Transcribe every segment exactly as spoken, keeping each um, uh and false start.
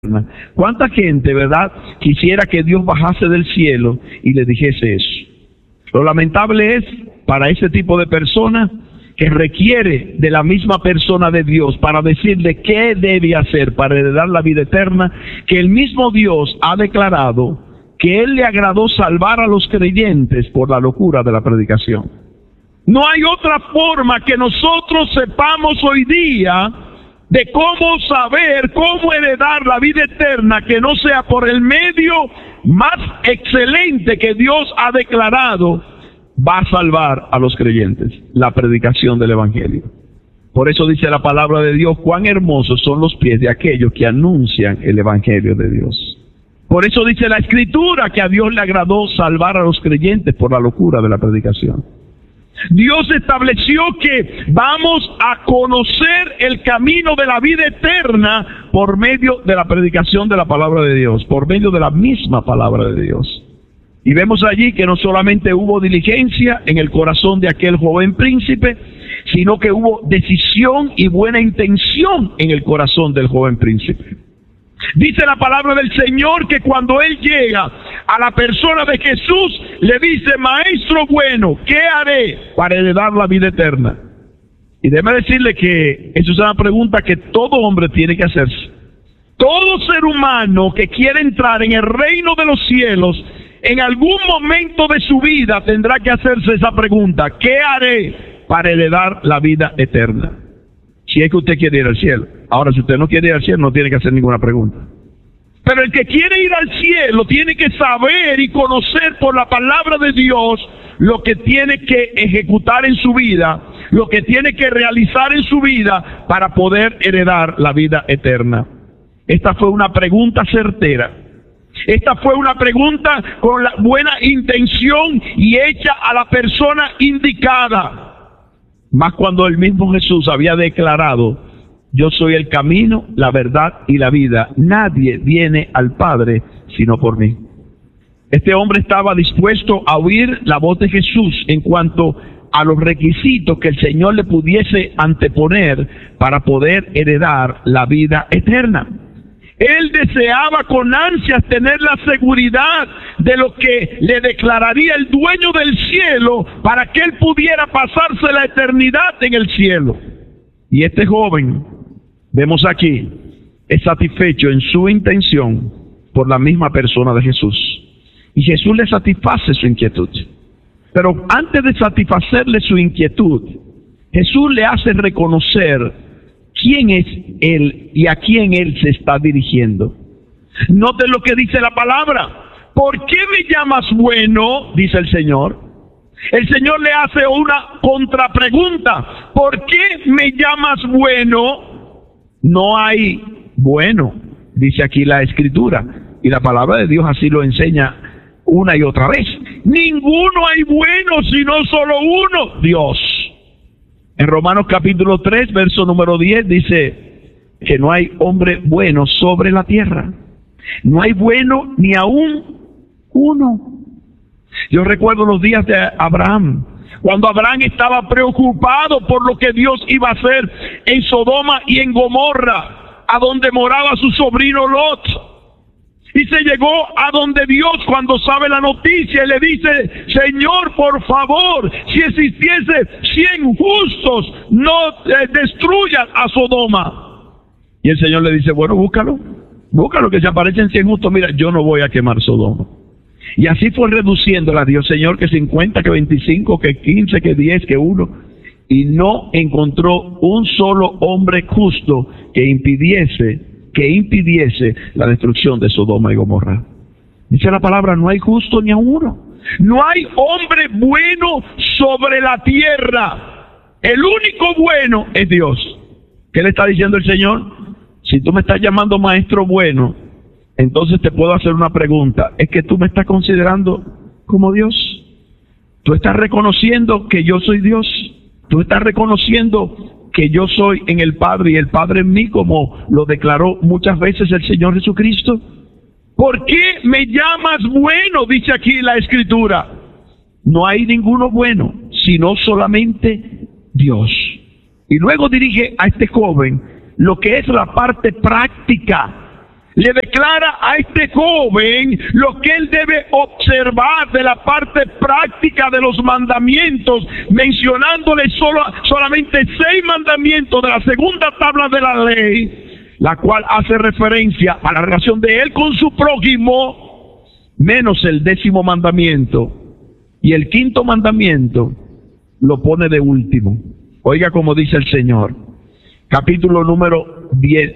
¿Cuánta gente, verdad, quisiera que Dios bajase del cielo y le dijese eso? Lo lamentable es para ese tipo de persona que requiere de la misma persona de Dios para decirle qué debe hacer para heredar la vida eterna, que el mismo Dios ha declarado que Él le agradó salvar a los creyentes por la locura de la predicación. No hay otra forma que nosotros sepamos hoy día de cómo saber, cómo heredar la vida eterna, que no sea por el medio más excelente que Dios ha declarado va a salvar a los creyentes: la predicación del Evangelio. Por eso dice la palabra de Dios: cuán hermosos son los pies de aquellos que anuncian el Evangelio de Dios. Por eso dice la Escritura que a Dios le agradó salvar a los creyentes por la locura de la predicación. Dios estableció que vamos a conocer el camino de la vida eterna por medio de la predicación de la palabra de Dios, por medio de la misma palabra de Dios. Y vemos allí que no solamente hubo diligencia en el corazón de aquel joven príncipe, sino que hubo decisión y buena intención en el corazón del joven príncipe. Dice la palabra del Señor que cuando él llega a la persona de Jesús, le dice: maestro bueno, ¿qué haré para heredar la vida eterna? Y déjeme decirle que eso es una pregunta que todo hombre tiene que hacerse. Todo ser humano que quiere entrar en el reino de los cielos, en algún momento de su vida tendrá que hacerse esa pregunta: ¿qué haré para heredar la vida eterna? Si es que usted quiere ir al cielo. Ahora, si usted no quiere ir al cielo, no tiene que hacer ninguna pregunta. Pero el que quiere ir al cielo tiene que saber y conocer por la palabra de Dios lo que tiene que ejecutar en su vida, lo que tiene que realizar en su vida para poder heredar la vida eterna. Esta fue una pregunta certera. Esta fue una pregunta con la buena intención y hecha a la persona indicada. Más cuando el mismo Jesús había declarado: yo soy el camino, la verdad y la vida. Nadie viene al Padre sino por mí. Este hombre estaba dispuesto a oír la voz de Jesús en cuanto a los requisitos que el Señor le pudiese anteponer para poder heredar la vida eterna. Él deseaba con ansias tener la seguridad de lo que le declararía el dueño del cielo para que él pudiera pasarse la eternidad en el cielo. Y este joven, vemos aquí, es satisfecho en su intención por la misma persona de Jesús. Y Jesús le satisface su inquietud. Pero antes de satisfacerle su inquietud, Jesús le hace reconocer quién es Él y a quién Él se está dirigiendo. Noten lo que dice la palabra. ¿Por qué me llamas bueno?, dice el Señor. El Señor le hace una contrapregunta. ¿Por qué me llamas bueno? No hay bueno, dice aquí la Escritura. Y la palabra de Dios así lo enseña una y otra vez. Ninguno hay bueno, sino solo uno, Dios. En Romanos capítulo tres, verso número diez, dice que no hay hombre bueno sobre la tierra. No hay bueno ni aún uno. Yo recuerdo los días de Abraham, cuando Abraham estaba preocupado por lo que Dios iba a hacer en Sodoma y en Gomorra, a donde moraba su sobrino Lot. Y se llegó a donde Dios, cuando sabe la noticia, y le dice: Señor, por favor, si existiese cien justos, no eh, destruyan a Sodoma. Y el Señor le dice: bueno, búscalo, búscalo, que se aparecen cien justos. Mira, yo no voy a quemar Sodoma. Y así fue reduciéndola. Dios, Señor, que cincuenta, que veinticinco, que quince, que diez, que uno. Y no encontró un solo hombre justo que impidiese que impidiese la destrucción de Sodoma y Gomorra. Dice la palabra: no hay justo ni a uno. No hay hombre bueno sobre la tierra. El único bueno es Dios. ¿Qué le está diciendo el Señor? Si tú me estás llamando maestro bueno, entonces te puedo hacer una pregunta. ¿Es que tú me estás considerando como Dios? ¿Tú estás reconociendo que yo soy Dios? ¿Tú estás reconociendo que yo soy en el Padre y el Padre en mí, como lo declaró muchas veces el Señor Jesucristo? ¿Por qué me llamas bueno?, dice aquí la Escritura. No hay ninguno bueno, sino solamente Dios. Y luego dirige a este joven lo que es la parte práctica le declara a este joven lo que él debe observar de la parte práctica de los mandamientos, mencionándole solo, solamente seis mandamientos de la segunda tabla de la ley, la cual hace referencia a la relación de él con su prójimo, menos el décimo mandamiento. Y el quinto mandamiento lo pone de último. Oiga como dice el Señor. Capítulo número diez,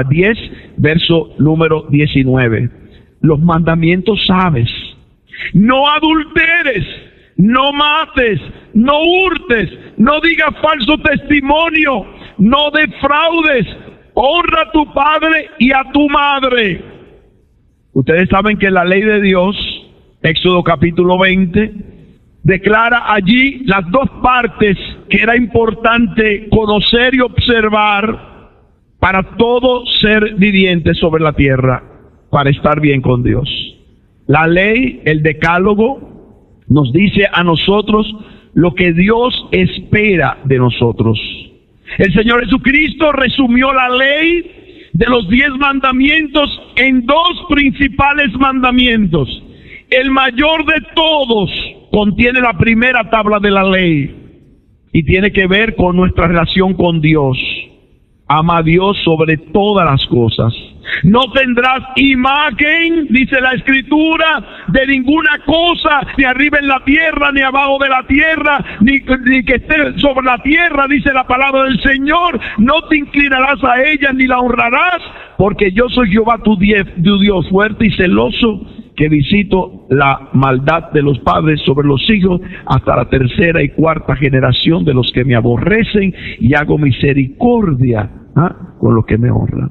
verso número diecinueve. Los mandamientos sabes: no adulteres, no mates, no hurtes, no digas falso testimonio, no defraudes, honra a tu padre y a tu madre. Ustedes saben que la ley de Dios, Éxodo capítulo veinte, declara allí las dos partes que era importante conocer y observar para todo ser viviente sobre la tierra, para estar bien con Dios. La ley, el decálogo, nos dice a nosotros lo que Dios espera de nosotros. El Señor Jesucristo resumió la ley de los diez mandamientos en dos principales mandamientos. El mayor de todos contiene la primera tabla de la ley y tiene que ver con nuestra relación con Dios. Ama a Dios sobre todas las cosas. No tendrás imagen, dice la Escritura, de ninguna cosa, ni arriba en la tierra, ni abajo de la tierra, ni, ni que esté sobre la tierra, dice la palabra del Señor. No te inclinarás a ella, ni la honrarás, porque yo soy Jehová tu Dios fuerte y celoso, que visito la maldad de los padres sobre los hijos hasta la tercera y cuarta generación de los que me aborrecen, y hago misericordia ¿ah? con los que me honran.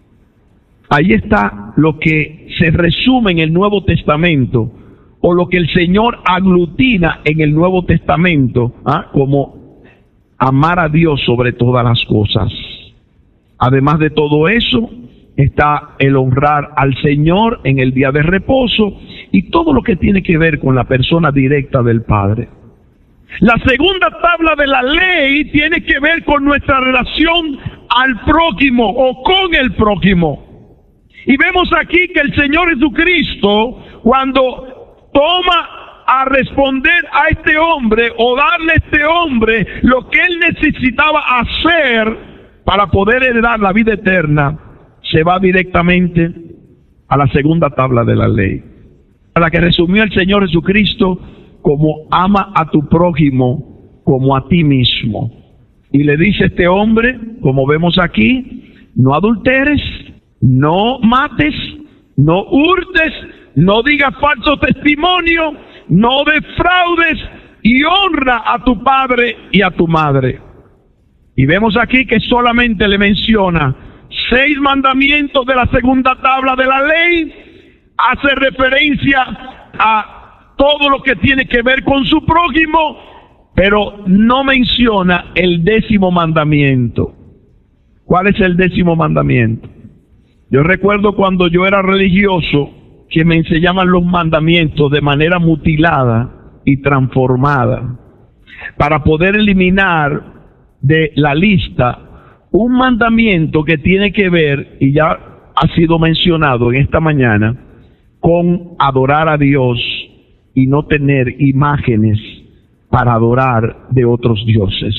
Ahí está lo que se resume en el Nuevo Testamento, o lo que el Señor aglutina en el Nuevo Testamento ¿ah? como amar a Dios sobre todas las cosas. Además de todo eso, está el honrar al Señor en el día de reposo y todo lo que tiene que ver con la persona directa del Padre. La segunda tabla de la ley tiene que ver con nuestra relación al prójimo o con el prójimo. Y vemos aquí que el Señor Jesucristo, cuando toma a responder a este hombre o darle a este hombre lo que él necesitaba hacer para poder heredar la vida eterna, se va directamente a la segunda tabla de la ley, a la que resumió el Señor Jesucristo como ama a tu prójimo como a ti mismo. Y le dice a este hombre, como vemos aquí, no adulteres, no mates, no hurtes, no digas falso testimonio, no defraudes y honra a tu padre y a tu madre. Y vemos aquí que solamente le menciona seis mandamientos de la segunda tabla de la ley, hace referencia a todo lo que tiene que ver con su prójimo, pero no menciona el décimo mandamiento. ¿Cuál es el décimo mandamiento? Yo recuerdo cuando yo era religioso que me enseñaban los mandamientos de manera mutilada y transformada para poder eliminar de la lista un mandamiento que tiene que ver, y ya ha sido mencionado en esta mañana, con adorar a Dios y no tener imágenes para adorar de otros dioses.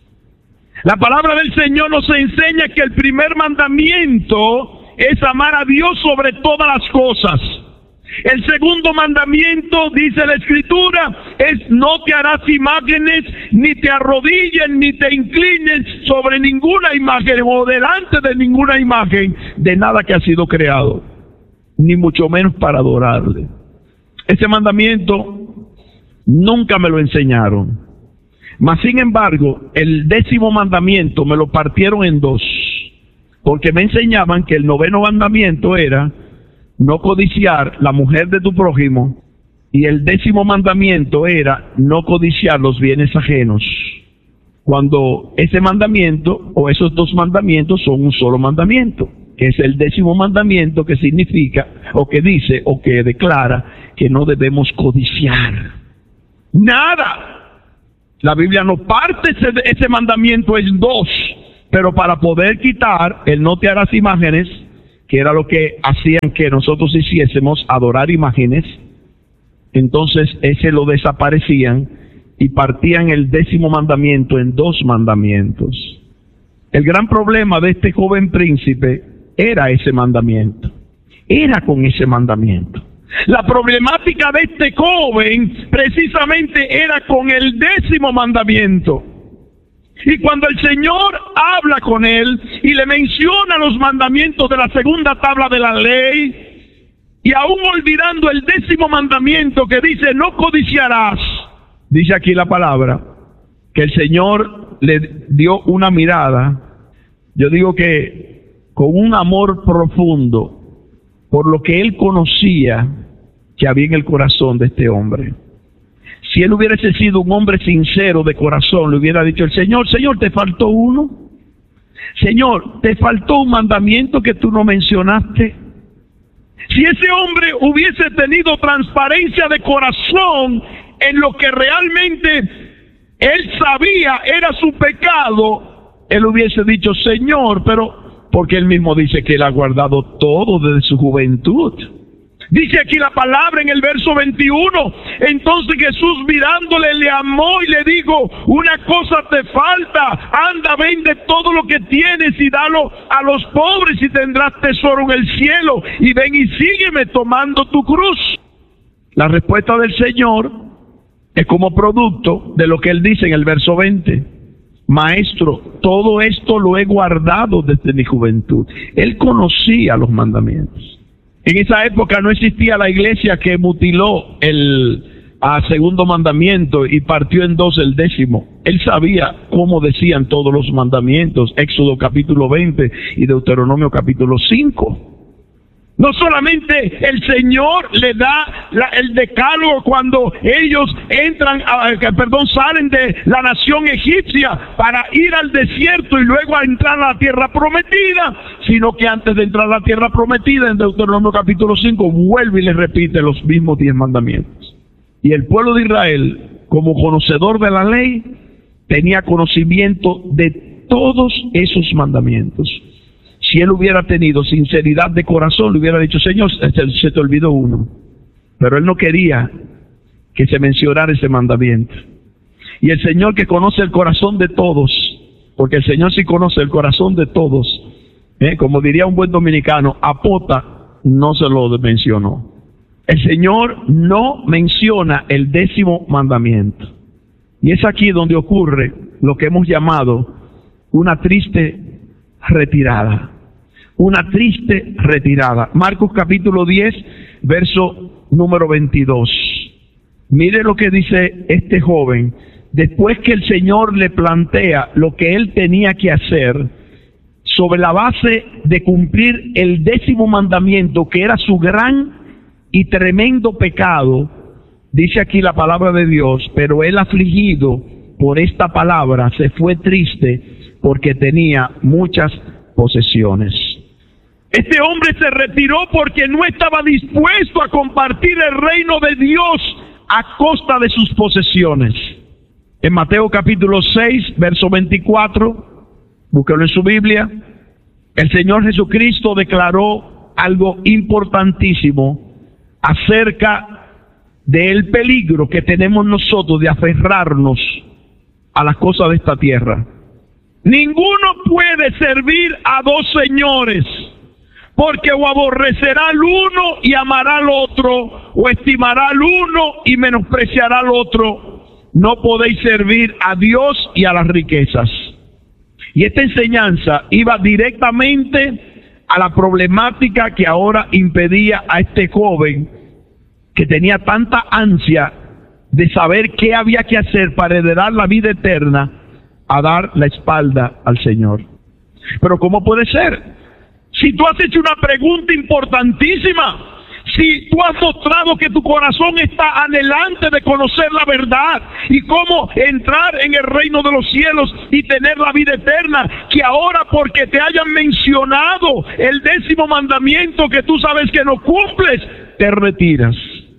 La palabra del Señor nos enseña que el primer mandamiento es amar a Dios sobre todas las cosas. El segundo mandamiento, dice la Escritura, es no te harás imágenes, ni te arrodilles, ni te inclines sobre ninguna imagen o delante de ninguna imagen de nada que ha sido creado, ni mucho menos para adorarle. Ese mandamiento nunca me lo enseñaron. Mas sin embargo, el décimo mandamiento me lo partieron en dos, porque me enseñaban que el noveno mandamiento era no codiciar la mujer de tu prójimo, y el décimo mandamiento era no codiciar los bienes ajenos, cuando ese mandamiento o esos dos mandamientos son un solo mandamiento, que es el décimo mandamiento, que significa o que dice o que declara que no debemos codiciar nada. La Biblia no parte ese, ese mandamiento en dos, pero para poder quitar el no te harás imágenes, que era lo que hacían que nosotros hiciésemos, adorar imágenes, entonces ese lo desaparecían y partían el décimo mandamiento en dos mandamientos. El gran problema de este joven príncipe era ese mandamiento, era con ese mandamiento. La problemática de este joven precisamente era con el décimo mandamiento. Y cuando el Señor habla con él y le menciona los mandamientos de la segunda tabla de la ley, y aún olvidando el décimo mandamiento que dice no codiciarás, dice aquí la palabra, que el Señor le dio una mirada, yo digo que con un amor profundo, por lo que él conocía que había en el corazón de este hombre. Si él hubiese sido un hombre sincero de corazón, le hubiera dicho el Señor, Señor, ¿te faltó uno? Señor, ¿te faltó un mandamiento que tú no mencionaste? Si ese hombre hubiese tenido transparencia de corazón en lo que realmente él sabía era su pecado, él hubiese dicho, Señor, pero porque él mismo dice que él ha guardado todo desde su juventud. Dice aquí la palabra en el verso veintiuno, entonces Jesús mirándole le amó y le dijo, una cosa te falta, anda, vende todo lo que tienes y dalo a los pobres y tendrás tesoro en el cielo, y ven y sígueme tomando tu cruz. La respuesta del Señor es como producto de lo que él dice en el verso veinte. Maestro, todo esto lo he guardado desde mi juventud. Él conocía los mandamientos. En esa época no existía la iglesia que mutiló el a segundo mandamiento y partió en dos el décimo. Él sabía cómo decían todos los mandamientos, Éxodo capítulo veinte y Deuteronomio capítulo cinco. No solamente el Señor le da la, el decálogo cuando ellos entran, a, perdón, salen de la nación egipcia para ir al desierto y luego a entrar a la tierra prometida, sino que antes de entrar a la tierra prometida, en Deuteronomio capítulo cinco, vuelve y les repite los mismos diez mandamientos. Y el pueblo de Israel, como conocedor de la ley, tenía conocimiento de todos esos mandamientos. Si él hubiera tenido sinceridad de corazón, le hubiera dicho, Señor, se te olvidó uno. Pero él no quería que se mencionara ese mandamiento. Y el Señor, que conoce el corazón de todos, porque el Señor sí conoce el corazón de todos, ¿eh? Como diría un buen dominicano, a pota no se lo mencionó. El Señor no menciona el décimo mandamiento. Y es aquí donde ocurre lo que hemos llamado una triste retirada. Una triste retirada. Marcos capítulo diez, verso número veintidós. Mire lo que dice este joven. Después que el Señor le plantea lo que él tenía que hacer, sobre la base de cumplir el décimo mandamiento, que era su gran y tremendo pecado, dice aquí la palabra de Dios, pero él afligido por esta palabra se fue triste porque tenía muchas posesiones. Este hombre se retiró porque no estaba dispuesto a compartir el reino de Dios a costa de sus posesiones. En Mateo capítulo seis, verso veinticuatro, búsquelo en su Biblia, el Señor Jesucristo declaró algo importantísimo acerca del peligro que tenemos nosotros de aferrarnos a las cosas de esta tierra. Ninguno puede servir a dos señores, porque o aborrecerá al uno y amará al otro, o estimará al uno y menospreciará al otro. No podéis servir a Dios y a las riquezas. Y esta enseñanza iba directamente a la problemática que ahora impedía a este joven, que tenía tanta ansia de saber qué había que hacer para heredar la vida eterna, a dar la espalda al Señor. Pero ¿cómo puede ser? Si tú has hecho una pregunta importantísima, si tú has mostrado que tu corazón está anhelante de conocer la verdad y cómo entrar en el reino de los cielos y tener la vida eterna, que ahora porque te hayan mencionado el décimo mandamiento que tú sabes que no cumples, te retiras.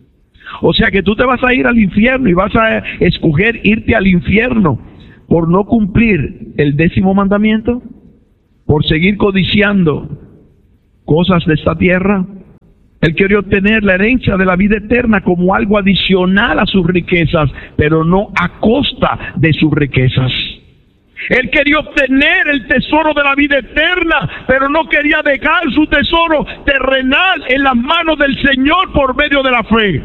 O sea que tú te vas a ir al infierno y vas a escoger irte al infierno por no cumplir el décimo mandamiento, por seguir codiciando cosas de esta tierra. Él quería obtener la herencia de la vida eterna como algo adicional a sus riquezas, pero no a costa de sus riquezas. Él quería obtener el tesoro de la vida eterna, pero no quería dejar su tesoro terrenal en las manos del Señor por medio de la fe.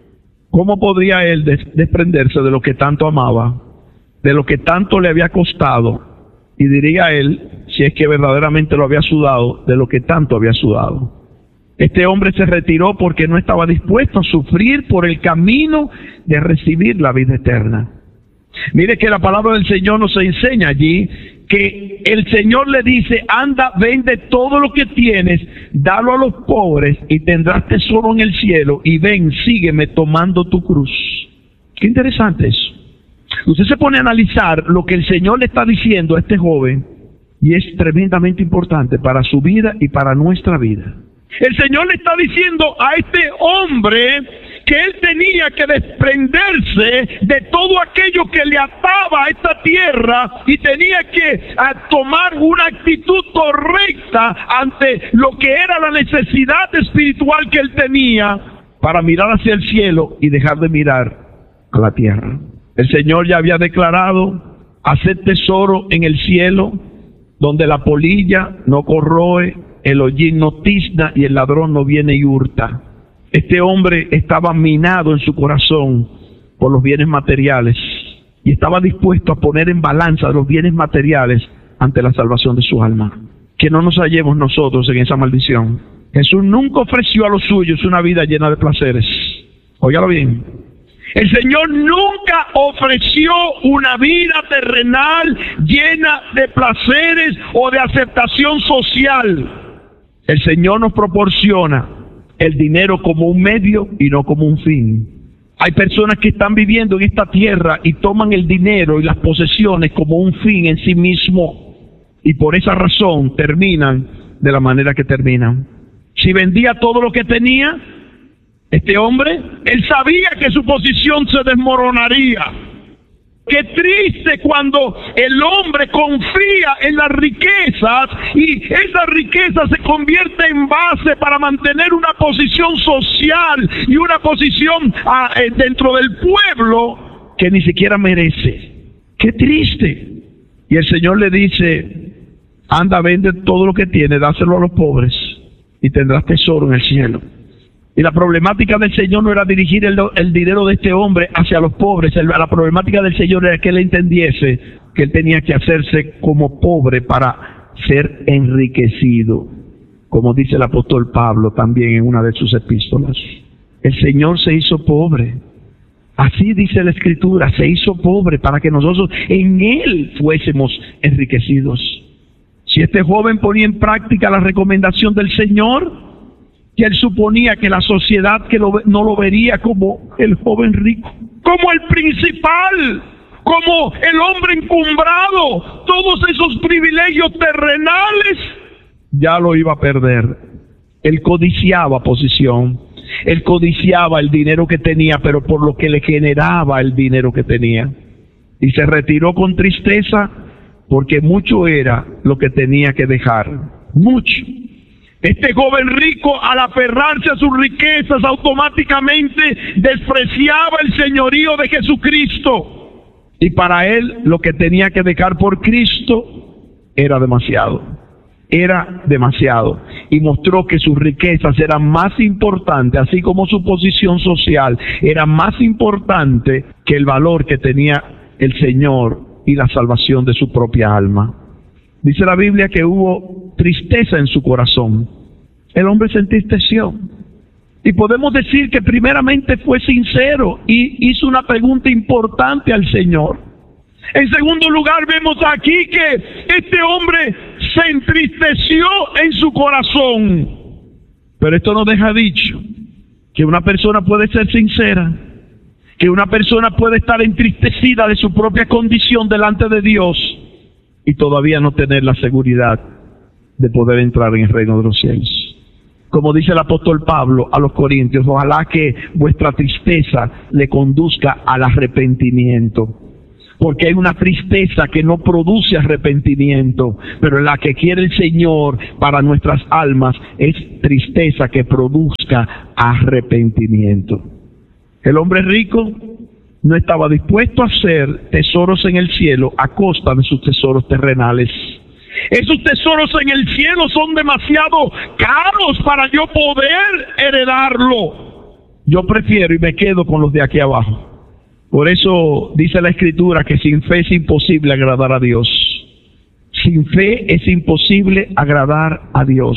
¿Cómo podría él des- desprenderse de lo que tanto amaba, de lo que tanto le había costado? Y diría él, si es que verdaderamente lo había sudado, de lo que tanto había sudado. Este hombre se retiró porque no estaba dispuesto a sufrir por el camino de recibir la vida eterna. Mire que la palabra del Señor nos enseña allí que el Señor le dice: anda, vende todo lo que tienes, dalo a los pobres y tendrás tesoro en el cielo, y ven, sígueme tomando tu cruz. Qué interesante eso. Usted se pone a analizar lo que el Señor le está diciendo a este joven, y es tremendamente importante para su vida y para nuestra vida. El Señor le está diciendo a este hombre que él tenía que desprenderse de todo aquello que le ataba a esta tierra y tenía que a, tomar una actitud correcta ante lo que era la necesidad espiritual que él tenía, para mirar hacia el cielo y dejar de mirar a la tierra. El Señor ya había declarado: hacer tesoro en el cielo, donde la polilla no corroe, el hollín no tizna y el ladrón no viene y hurta. Este hombre estaba minado en su corazón por los bienes materiales y estaba dispuesto a poner en balanza los bienes materiales ante la salvación de su alma. Que no nos hallemos nosotros en esa maldición. Jesús nunca ofreció a los suyos una vida llena de placeres. Óigalo bien. El Señor nunca ofreció una vida terrenal llena de placeres o de aceptación social. El Señor nos proporciona el dinero como un medio y no como un fin. Hay personas que están viviendo en esta tierra y toman el dinero y las posesiones como un fin en sí mismo, y por esa razón terminan de la manera que terminan. Si vendía todo lo que tenía, este hombre, él sabía que su posición se desmoronaría. Qué triste cuando el hombre confía en las riquezas y esa riqueza se convierte en base para mantener una posición social y una posición ah, eh, dentro del pueblo que ni siquiera merece. Qué triste. Y el Señor le dice: anda, vende todo lo que tienes, dáselo a los pobres y tendrás tesoro en el cielo. Y la problemática del Señor no era dirigir el, el dinero de este hombre hacia los pobres. La problemática del Señor era que él entendiese que él tenía que hacerse como pobre para ser enriquecido, como dice el apóstol Pablo también en una de sus epístolas. El Señor se hizo pobre. Así dice la Escritura, se hizo pobre para que nosotros en Él fuésemos enriquecidos. Si este joven ponía en práctica la recomendación del Señor, que él suponía que la sociedad que lo, no lo vería como el joven rico, como el principal, como el hombre encumbrado, todos esos privilegios terrenales, ya lo iba a perder. Él codiciaba posición, él codiciaba el dinero que tenía, pero por lo que le generaba el dinero que tenía. Y se retiró con tristeza porque mucho era lo que tenía que dejar, mucho. Este joven rico, al aferrarse a sus riquezas, automáticamente despreciaba el señorío de Jesucristo. Y para él, lo que tenía que dejar por Cristo era demasiado. Era demasiado. Y mostró que sus riquezas eran más importantes, así como su posición social, era más importante que el valor que tenía el Señor y la salvación de su propia alma. Dice la Biblia que hubo tristeza en su corazón. El hombre se entristeció. Y podemos decir que primeramente fue sincero y hizo una pregunta importante al Señor. En segundo lugar, vemos aquí que este hombre se entristeció en su corazón. Pero esto nos deja dicho que una persona puede ser sincera, que una persona puede estar entristecida de su propia condición delante de Dios y todavía no tener la seguridad de poder entrar en el reino de los cielos. Como dice el apóstol Pablo a los Corintios, ojalá que vuestra tristeza le conduzca al arrepentimiento. porque hay una tristeza que no produce arrepentimiento, pero la que quiere el Señor para nuestras almas es tristeza que produzca arrepentimiento. El hombre rico no estaba dispuesto a hacer tesoros en el cielo a costa de sus tesoros terrenales. Esos tesoros en el cielo son demasiado caros para yo poder heredarlo. Yo prefiero y me quedo con los de aquí abajo. Por eso dice la Escritura que sin fe es imposible agradar a Dios. Sin fe es imposible agradar a Dios.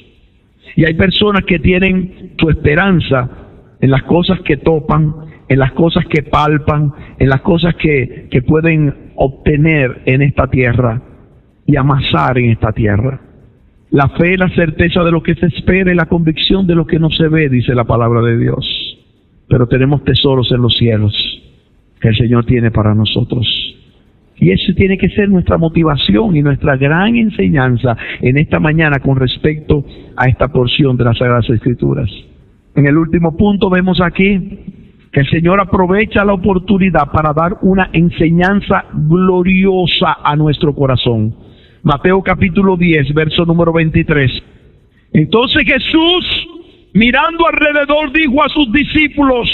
Y hay personas que tienen su esperanza en las cosas que topan, en las cosas que palpan, en las cosas que, que pueden obtener en esta tierra y amasar en esta tierra. La fe es la certeza de lo que se espera y la convicción de lo que no se ve, dice la palabra de Dios. Pero tenemos tesoros en los cielos que el Señor tiene para nosotros. Y eso tiene que ser nuestra motivación y nuestra gran enseñanza en esta mañana con respecto a esta porción de las Sagradas Escrituras. En el último punto vemos aquí que el Señor aprovecha la oportunidad para dar una enseñanza gloriosa a nuestro corazón. Mateo capítulo diez, verso número veintitrés. Entonces Jesús, mirando alrededor, dijo a sus discípulos: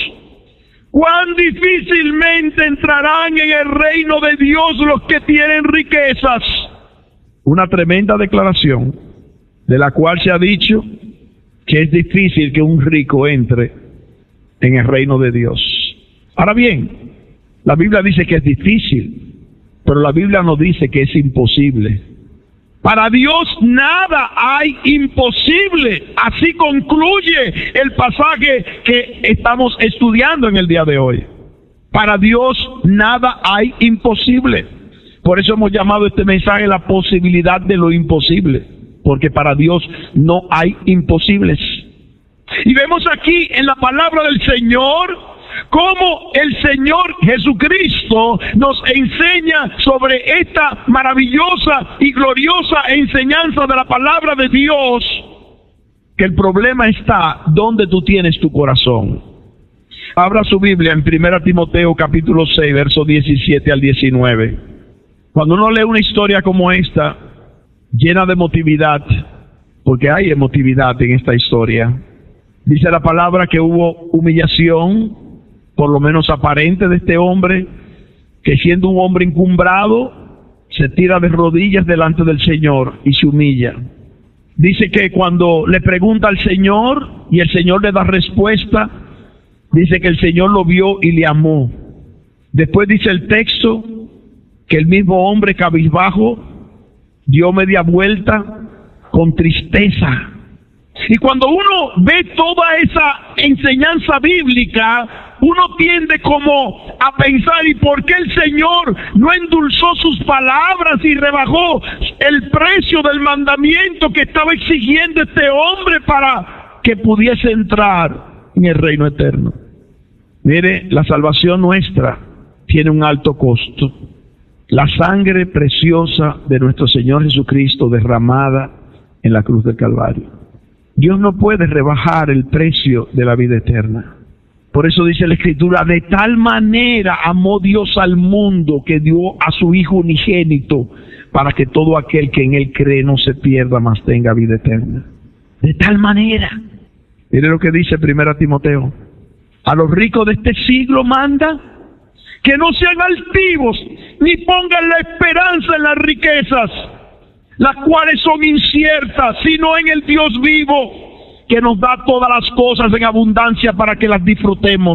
cuán difícilmente entrarán en el reino de Dios los que tienen riquezas. Una tremenda declaración, de la cual se ha dicho que es difícil que un rico entre en el reino de Dios. Ahora bien, la Biblia dice que es difícil, pero la Biblia no dice que es imposible. Para Dios nada hay imposible. Así concluye el pasaje que estamos estudiando en el día de hoy. Para Dios nada hay imposible. Por eso hemos llamado este mensaje la posibilidad de lo imposible, porque para Dios no hay imposibles. Y vemos aquí en la palabra del Señor cómo el Señor Jesucristo nos enseña sobre esta maravillosa y gloriosa enseñanza de la palabra de Dios, que el problema está donde tú tienes tu corazón. Abra su Biblia en primera Timoteo capítulo seis, versos diecisiete al diecinueve. Cuando uno lee una historia como esta, llena de emotividad, porque hay emotividad en esta historia, dice la palabra que hubo humillación, por lo menos aparente, de este hombre, que siendo un hombre encumbrado, se tira de rodillas delante del Señor y se humilla. Dice que cuando le pregunta al Señor y el Señor le da respuesta, dice que el Señor lo vio y le amó. Después dice el texto que el mismo hombre cabizbajo dio media vuelta con tristeza. Y cuando uno ve toda esa enseñanza bíblica, uno tiende como a pensar: ¿y por qué el Señor no endulzó sus palabras y rebajó el precio del mandamiento que estaba exigiendo este hombre para que pudiese entrar en el reino eterno? Mire, la salvación nuestra tiene un alto costo. La sangre preciosa de nuestro Señor Jesucristo derramada en la cruz del Calvario. Dios no puede rebajar el precio de la vida eterna. Por eso dice la Escritura: de tal manera amó Dios al mundo que dio a su Hijo unigénito, para que todo aquel que en Él cree no se pierda, mas tenga vida eterna. De tal manera. Mire lo que dice primera Timoteo: a los ricos de este siglo manda que no sean altivos, ni pongan la esperanza en las riquezas, las cuales son inciertas, sino en el Dios vivo, que nos da todas las cosas en abundancia para que las disfrutemos.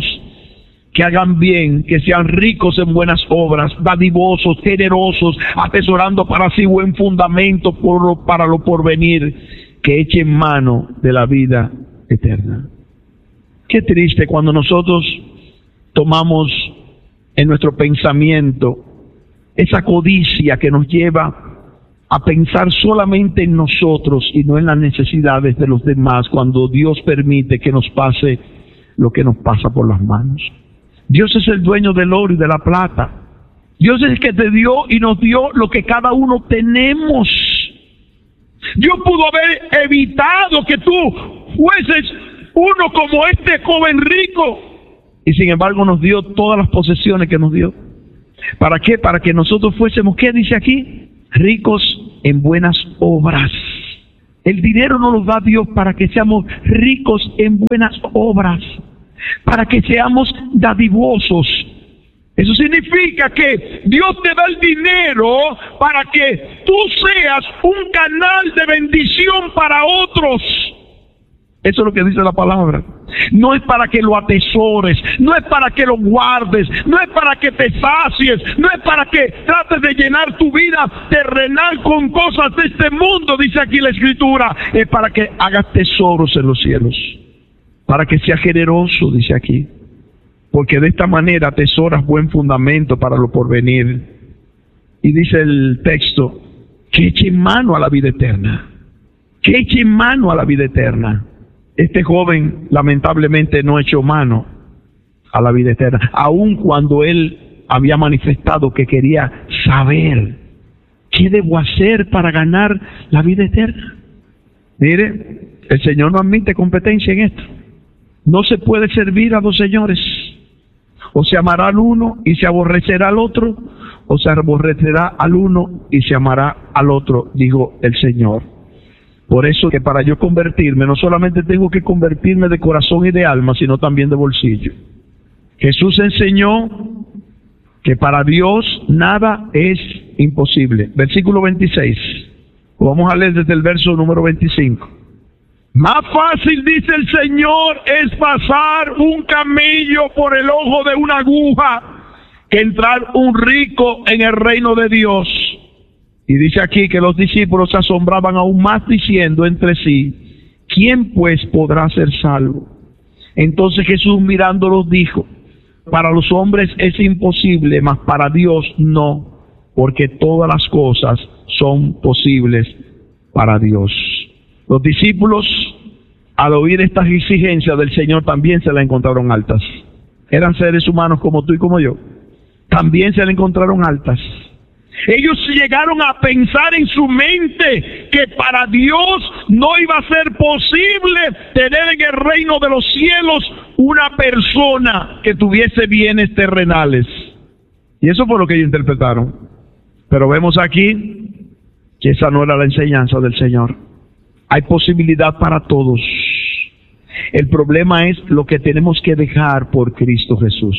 Que hagan bien, que sean ricos en buenas obras, dadivosos, generosos, atesorando para sí buen fundamento por, para lo porvenir, que echen mano de la vida eterna. Qué triste cuando nosotros tomamos en nuestro pensamiento esa codicia que nos lleva a pensar solamente en nosotros y no en las necesidades de los demás, cuando Dios permite que nos pase lo que nos pasa por las manos. Dios es el dueño del oro y de la plata. Dios es el que te dio y nos dio lo que cada uno tenemos. Dios pudo haber evitado que tú fueses uno como este joven rico, y sin embargo nos dio todas las posesiones que nos dio. ¿Para qué? Para que nosotros fuésemos, ¿qué dice aquí? Ricos en buenas obras. El dinero no nos da Dios para que seamos ricos en buenas obras, para que seamos dadivosos. Eso significa que Dios te da el dinero para que tú seas un canal de bendición para otros. Eso es lo que dice la palabra. No es para que lo atesores, no es para que lo guardes, no es para que te sacies, no es para que trates de llenar tu vida terrenal con cosas de este mundo, dice aquí la Escritura. Es para que hagas tesoros en los cielos, para que seas generoso, dice aquí. Porque de esta manera atesoras buen fundamento para lo porvenir. Y dice el texto, que echen mano a la vida eterna, que echen mano a la vida eterna. Este joven lamentablemente no echó mano a la vida eterna, aun cuando él había manifestado que quería saber qué debo hacer para ganar la vida eterna. Mire, el Señor no admite competencia en esto. No se puede servir a dos señores. O se amará al uno y se aborrecerá al otro, o se aborrecerá al uno y se amará al otro, dijo el Señor. Por eso que para yo convertirme, no solamente tengo que convertirme de corazón y de alma, sino también de bolsillo. Jesús enseñó que para Dios nada es imposible. Versículo veintiséis. Vamos a leer desde el verso número veinticinco. Más fácil, dice el Señor, es pasar un camello por el ojo de una aguja que entrar un rico en el reino de Dios. Y dice aquí que los discípulos se asombraban aún más diciendo entre sí, ¿quién pues podrá ser salvo? Entonces Jesús mirándolos dijo, para los hombres es imposible, mas para Dios no, porque todas las cosas son posibles para Dios. Los discípulos, al oír estas exigencias del Señor, también se las encontraron altas. Eran seres humanos como tú y como yo. También se las encontraron altas. Ellos llegaron a pensar en su mente que para Dios no iba a ser posible tener en el reino de los cielos una persona que tuviese bienes terrenales. Y eso fue lo que ellos interpretaron. Pero vemos aquí que esa no era la enseñanza del Señor. Hay posibilidad para todos. El problema es lo que tenemos que dejar por Cristo Jesús.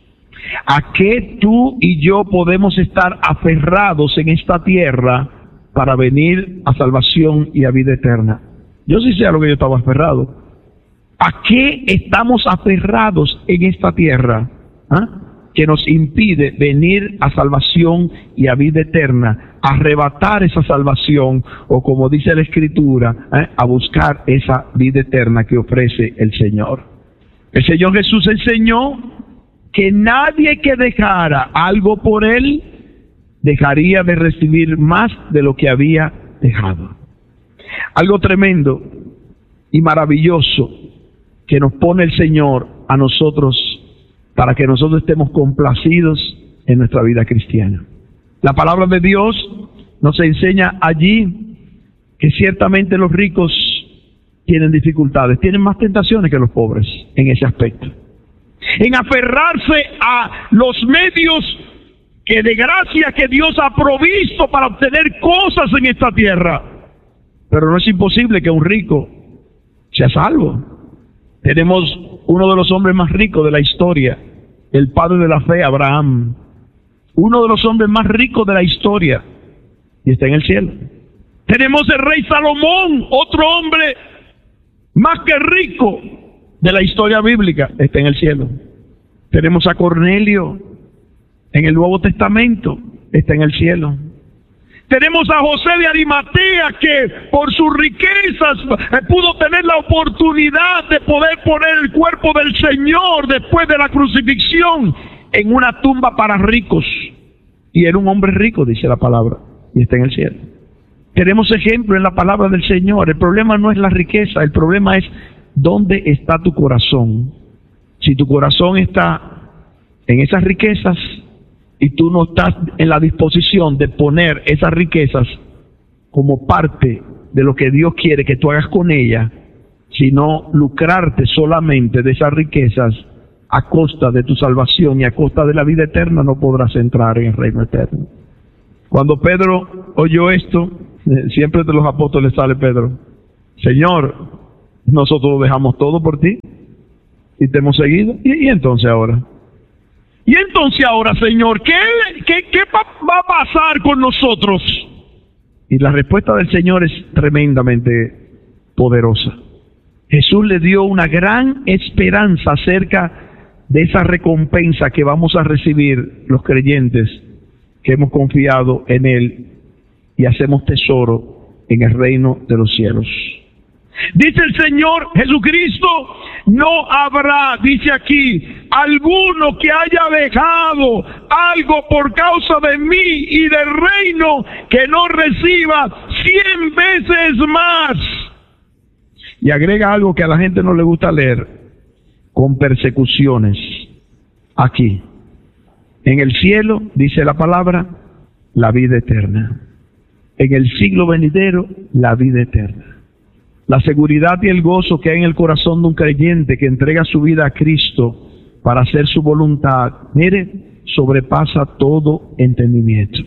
¿A qué tú y yo podemos estar aferrados en esta tierra para venir a salvación y a vida eterna? Yo sí sé a lo que yo estaba aferrado. ¿A qué estamos aferrados en esta tierra? ¿Ah? Que nos impide venir a salvación y a vida eterna, arrebatar esa salvación, o como dice la Escritura, ¿eh? a buscar esa vida eterna que ofrece el Señor. El Señor Jesús enseñó que nadie que dejara algo por Él, dejaría de recibir más de lo que había dejado. Algo tremendo y maravilloso que nos pone el Señor a nosotros, para que nosotros estemos complacidos en nuestra vida cristiana. La palabra de Dios nos enseña allí que ciertamente los ricos tienen dificultades, tienen más tentaciones que los pobres en ese aspecto. En aferrarse a los medios que de gracia que Dios ha provisto para obtener cosas en esta tierra. Pero no es imposible que un rico sea salvo. Tenemos uno de los hombres más ricos de la historia, el padre de la fe, Abraham. Uno de los hombres más ricos de la historia, y está en el cielo. Tenemos el rey Salomón, otro hombre más que rico de la historia bíblica, está en el cielo. Tenemos a Cornelio en el Nuevo Testamento, está en el cielo. Tenemos a José de Arimatea, que por sus riquezas pudo tener la oportunidad de poder poner el cuerpo del Señor después de la crucifixión en una tumba para ricos. Y era un hombre rico, dice la palabra, y está en el cielo. Tenemos ejemplo en la palabra del Señor. El problema no es la riqueza, el problema es dónde está tu corazón. Si tu corazón está en esas riquezas y tú no estás en la disposición de poner esas riquezas como parte de lo que Dios quiere que tú hagas con ellas, sino lucrarte solamente de esas riquezas, a costa de tu salvación y a costa de la vida eterna, no podrás entrar en el reino eterno. Cuando Pedro oyó esto, siempre de los apóstoles sale Pedro: Señor, nosotros dejamos todo por ti y te hemos seguido. ¿Y, y entonces ahora? Y entonces ahora, Señor, ¿qué, qué, qué va a pasar con nosotros? Y la respuesta del Señor es tremendamente poderosa. Jesús le dio una gran esperanza acerca de esa recompensa que vamos a recibir los creyentes que hemos confiado en Él y hacemos tesoro en el reino de los cielos. Dice el Señor Jesucristo: no habrá, dice aquí, alguno que haya dejado algo por causa de mí y del reino que no reciba cien veces más. Y agrega algo que a la gente no le gusta leer: con persecuciones. Aquí, en el cielo, dice la palabra, la vida eterna. En el siglo venidero, la vida eterna. La seguridad y el gozo que hay en el corazón de un creyente que entrega su vida a Cristo para hacer su voluntad, mire, sobrepasa todo entendimiento.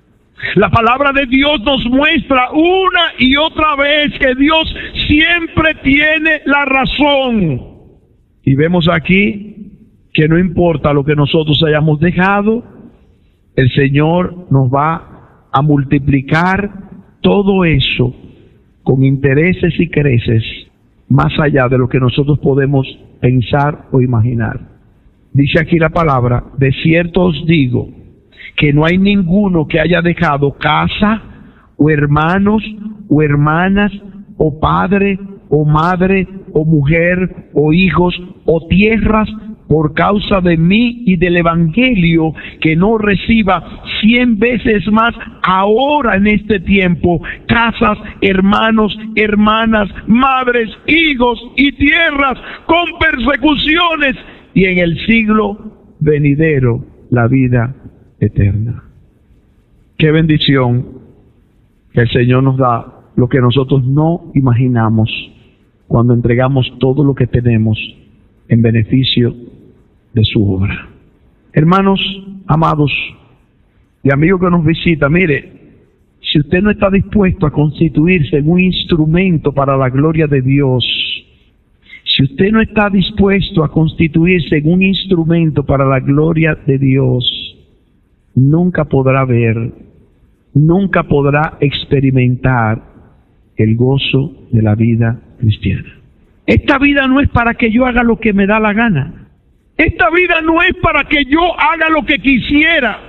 La palabra de Dios nos muestra una y otra vez que Dios siempre tiene la razón. Y vemos aquí que no importa lo que nosotros hayamos dejado, el Señor nos va a multiplicar todo eso con intereses y creces más allá de lo que nosotros podemos pensar o imaginar. Dice aquí la palabra: de cierto os digo que no hay ninguno que haya dejado casa, o hermanos, o hermanas, o padre, o madre, o mujer, o hijos, o tierras, por causa de mí y del Evangelio, que no reciba cien veces más ahora en este tiempo, casas, hermanos, hermanas, madres, hijos y tierras, con persecuciones, y en el siglo venidero la vida eterna. Qué bendición que el Señor nos da, lo que nosotros no imaginamos, cuando entregamos todo lo que tenemos en beneficio de su obra. Hermanos amados y amigos que nos visitan, mire, si usted no está dispuesto a constituirse en un instrumento para la gloria de Dios, si usted no está dispuesto a constituirse en un instrumento para la gloria de Dios, nunca podrá ver, nunca podrá experimentar el gozo de la vida cristiana. Esta vida no es para que yo haga lo que me da la gana. Esta vida no es para que yo haga lo que quisiera.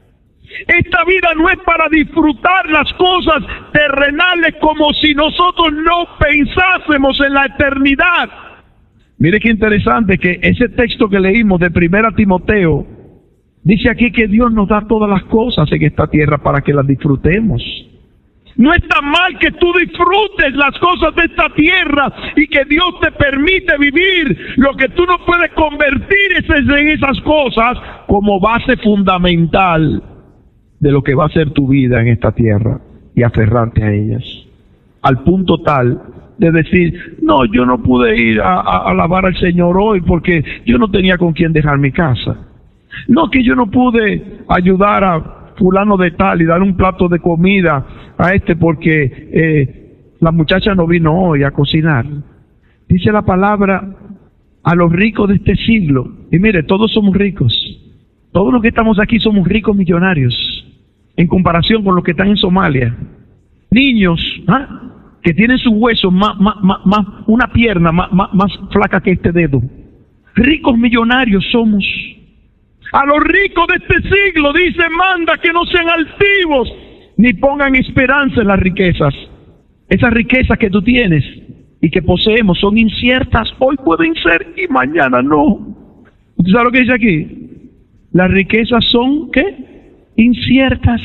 Esta vida no es para disfrutar las cosas terrenales como si nosotros no pensásemos en la eternidad. Mire qué interesante que ese texto que leímos de Primera Timoteo dice aquí que Dios nos da todas las cosas en esta tierra para que las disfrutemos. No está mal que tú disfrutes las cosas de esta tierra y que Dios te permite vivir. Lo que tú no puedes convertir es en esas cosas como base fundamental de lo que va a ser tu vida en esta tierra y aferrarte a ellas. Al punto tal de decir: no, yo no pude ir a, a, a alabar al Señor hoy porque yo no tenía con quién dejar mi casa. No, que yo no pude ayudar a fulano de tal y darle un plato de comida a este porque eh, la muchacha no vino hoy a cocinar. Dice la palabra: a los ricos de este siglo. Y mire, todos somos ricos. Todos los que estamos aquí somos ricos millonarios en comparación con los que están en Somalia. Niños ¿ah? que tienen sus huesos más, más, más, más una pierna más, más, más flaca que este dedo. Ricos millonarios somos. A los ricos de este siglo dice: manda que no sean altivos ni pongan esperanza en las riquezas. Esas riquezas que tú tienes y que poseemos son inciertas. Hoy pueden ser y mañana no. ¿Usted sabe lo que dice aquí? Las riquezas son, ¿qué? Inciertas.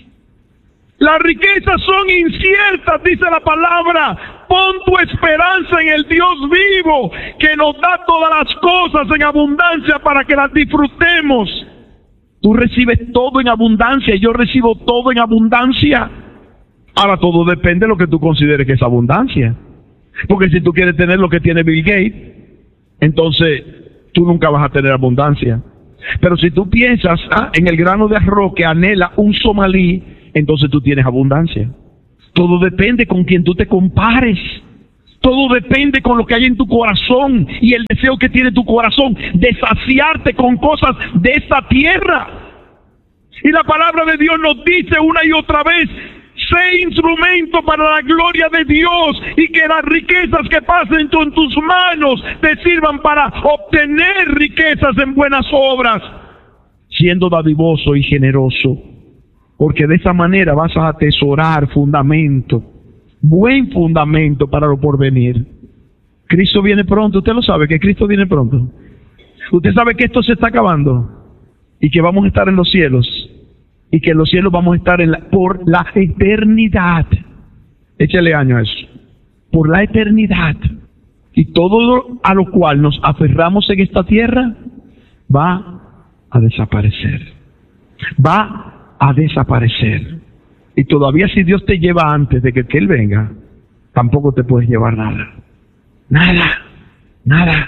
Las riquezas son inciertas, dice la palabra. Pon tu esperanza en el Dios vivo, que nos da todas las cosas en abundancia para que las disfrutemos. Tú recibes todo en abundancia y yo recibo todo en abundancia. Ahora todo depende de lo que tú consideres que es abundancia. Porque si tú quieres tener lo que tiene Bill Gates, entonces tú nunca vas a tener abundancia. Pero si tú piensas ah, en el grano de arroz que anhela un somalí, entonces tú tienes abundancia. Todo depende con quien tú te compares. Todo depende con lo que hay en tu corazón y el deseo que tiene tu corazón de saciarte con cosas de esta tierra. Y la palabra de Dios nos dice una y otra vez: sé instrumento para la gloria de Dios, y que las riquezas que pasen en tus manos te sirvan para obtener riquezas en buenas obras, siendo dadivoso y generoso, porque de esa manera vas a atesorar fundamento, buen fundamento para lo porvenir. Cristo viene pronto. Usted lo sabe, que Cristo viene pronto. Usted sabe que esto se está acabando y que vamos a estar en los cielos, y que en los cielos vamos a estar en la, por la eternidad. Échale año a eso. Por la eternidad. Y todo a lo cual nos aferramos en esta tierra va a desaparecer. Va a desaparecer. Y todavía si Dios te lleva antes de que, que Él venga, tampoco te puedes llevar nada. Nada. Nada.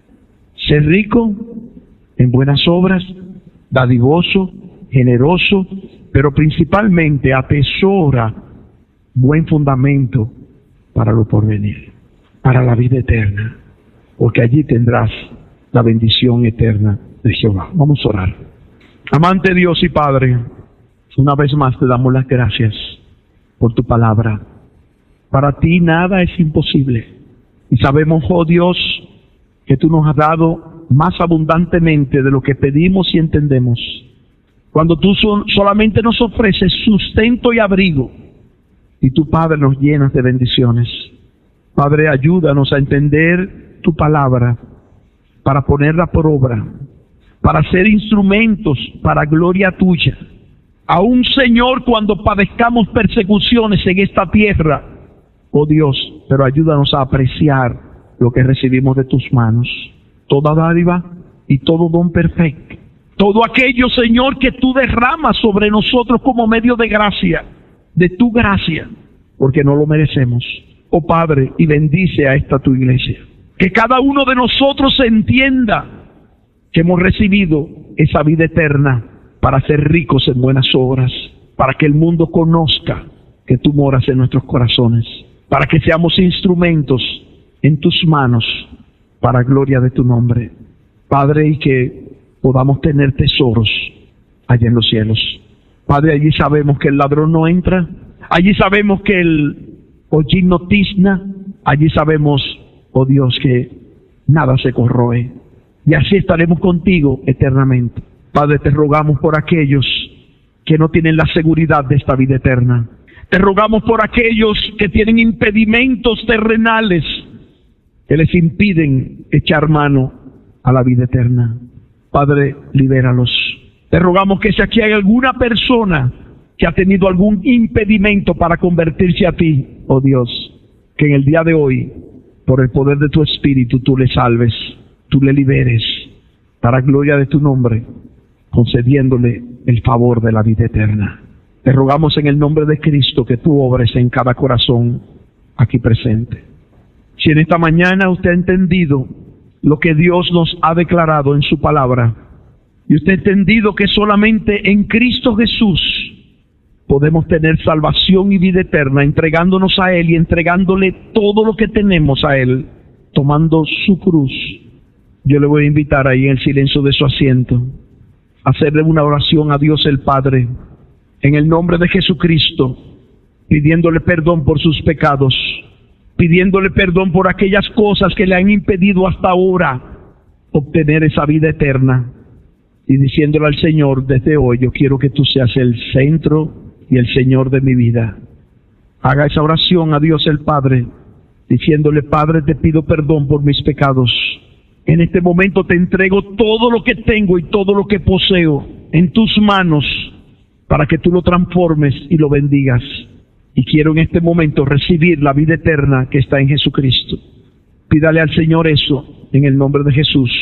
Ser rico en buenas obras, dadivoso, generoso, pero principalmente atesora buen fundamento para lo porvenir, para la vida eterna, porque allí tendrás la bendición eterna de Jehová. Vamos a orar. Amante Dios y Padre, una vez más te damos las gracias por tu palabra. Para ti nada es imposible, y sabemos, oh Dios, que tú nos has dado más abundantemente de lo que pedimos y entendemos. Cuando tú son, solamente nos ofreces sustento y abrigo, y tu Padre nos llenas de bendiciones. Padre, ayúdanos a entender tu palabra, para ponerla por obra, para ser instrumentos para gloria tuya. Aún, Señor, cuando padezcamos persecuciones en esta tierra, oh Dios, pero ayúdanos a apreciar lo que recibimos de tus manos. Toda dádiva y todo don perfecto. Todo aquello, Señor, que tú derramas sobre nosotros como medio de gracia, de tu gracia, porque no lo merecemos. Oh Padre, y bendice a esta tu iglesia. Que cada uno de nosotros entienda que hemos recibido esa vida eterna para ser ricos en buenas obras, para que el mundo conozca que tú moras en nuestros corazones, para que seamos instrumentos en tus manos para gloria de tu nombre. Padre, y que podamos tener tesoros allá en los cielos. Padre, allí sabemos que el ladrón no entra, allí sabemos que el hollín no tizna, allí sabemos, oh Dios, que nada se corroe, y así estaremos contigo eternamente. Padre, te rogamos por aquellos que no tienen la seguridad de esta vida eterna. Te rogamos por aquellos que tienen impedimentos terrenales que les impiden echar mano a la vida eterna. Padre, libéralos. Te rogamos que si aquí hay alguna persona que ha tenido algún impedimento para convertirse a ti, oh Dios, que en el día de hoy, por el poder de tu Espíritu, tú le salves, tú le liberes, para gloria de tu nombre, concediéndole el favor de la vida eterna. Te rogamos en el nombre de Cristo que tú obres en cada corazón aquí presente. Si en esta mañana usted ha entendido lo que Dios nos ha declarado en su palabra, y usted ha entendido que solamente en Cristo Jesús podemos tener salvación y vida eterna, entregándonos a Él y entregándole todo lo que tenemos a Él, tomando su cruz, yo le voy a invitar ahí en el silencio de su asiento a hacerle una oración a Dios el Padre, en el nombre de Jesucristo, pidiéndole perdón por sus pecados, pidiéndole perdón por aquellas cosas que le han impedido hasta ahora obtener esa vida eterna, y diciéndole al Señor: desde hoy yo quiero que tú seas el centro y el Señor de mi vida. Haga esa oración a Dios el Padre, diciéndole: Padre, te pido perdón por mis pecados. En este momento te entrego todo lo que tengo y todo lo que poseo en tus manos, para que tú lo transformes y lo bendigas. Y quiero en este momento recibir la vida eterna que está en Jesucristo. Pídale al Señor eso en el nombre de Jesús.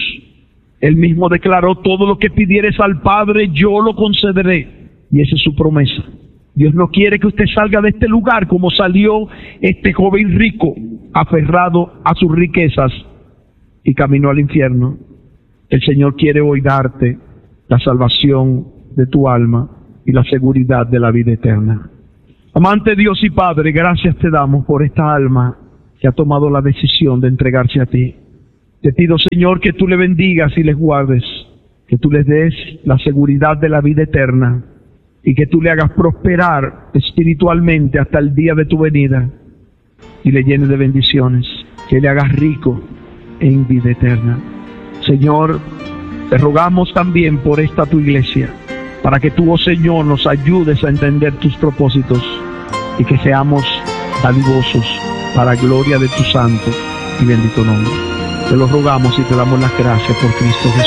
Él mismo declaró: todo lo que pidieres al Padre, yo lo concederé. Y esa es su promesa. Dios no quiere que usted salga de este lugar como salió este joven rico, aferrado a sus riquezas y caminó al infierno. El Señor quiere hoy darte la salvación de tu alma y la seguridad de la vida eterna. Amante Dios y Padre, gracias te damos por esta alma que ha tomado la decisión de entregarse a ti. Te pido, Señor, que tú le bendigas y les guardes, que tú les des la seguridad de la vida eterna y que tú le hagas prosperar espiritualmente hasta el día de tu venida y le llenes de bendiciones, que le hagas rico en vida eterna. Señor, te rogamos también por esta tu iglesia, para que tú, oh Señor, nos ayudes a entender tus propósitos y que seamos dadivosos para gloria de tu santo y bendito nombre. Te lo rogamos y te damos las gracias por Cristo Jesús.